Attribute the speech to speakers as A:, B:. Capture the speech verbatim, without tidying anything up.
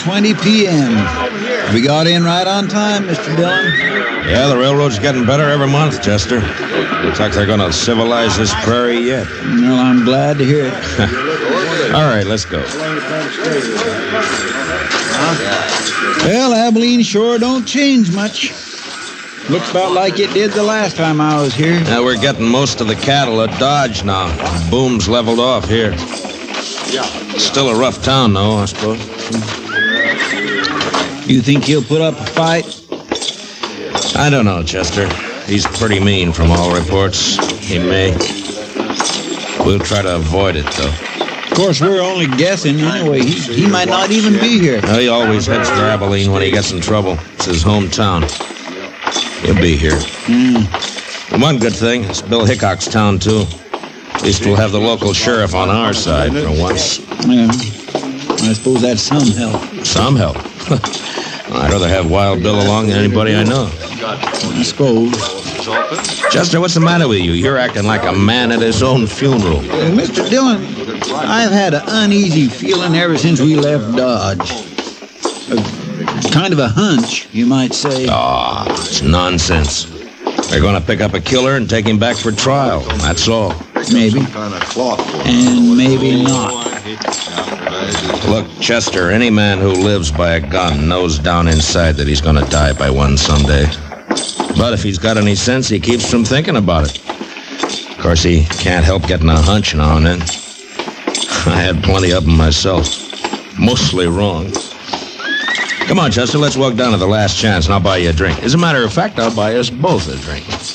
A: twenty p.m. We got in right on time, Mister Dillon.
B: Yeah, the railroad's getting better every month, Chester. Looks like they're going to civilize this prairie yet.
A: Well, I'm glad to hear it.
B: All right, let's go.
A: Well, Abilene sure don't change much. Looks about like it did the last time I was here.
B: Now we're getting most of the cattle at Dodge now. Boom's leveled off here. Still a rough town, though, I suppose.
A: You think he'll put up a fight?
B: I don't know, Chester. He's pretty mean from all reports. He may. We'll try to avoid it, though.
A: Of course, we're only guessing anyway. He, he might not even be here.
B: No, he always heads for Abilene when he gets in trouble. It's his hometown. He'll be here.
A: Mm.
B: One good thing, it's Bill Hickok's town, too. At least we'll have the local sheriff on our side for once.
A: Yeah. I suppose that's some help.
B: Some help? I'd rather have Wild Bill along than anybody I know.
A: I suppose.
B: Chester, what's the matter with you? You're acting like a man at his own funeral.
A: Uh, Mister Dillon, I've had an uneasy feeling ever since we left Dodge. A, kind of a hunch, you might say.
B: Ah, oh, it's nonsense. They're going to pick up a killer and take him back for trial. That's all.
A: Maybe. And maybe not.
B: Look, Chester, any man who lives by a gun knows down inside that he's going to die by one someday. But if he's got any sense, he keeps from thinking about it. Of course, he can't help getting a hunch now and then. I had plenty of them myself. Mostly wrong. Come on, Chester, let's walk down to the Last Chance and I'll buy you a drink. As a matter of fact, I'll buy us both a drink.